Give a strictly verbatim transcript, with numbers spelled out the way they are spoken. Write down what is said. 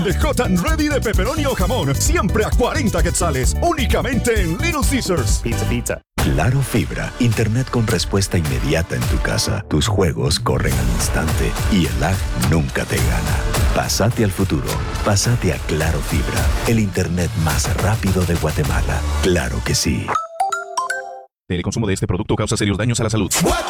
de Hot and Ready de pepperoni o jamón, siempre a cuarenta quetzales, únicamente en Little Caesars. Pizza, pizza. Claro Fibra, internet con respuesta inmediata en tu casa. Tus juegos corren al instante y el lag nunca te gana. Pásate al futuro. Pásate a Claro Fibra, el internet más rápido de Guatemala. Claro que sí. El consumo de este producto causa serios daños a la salud.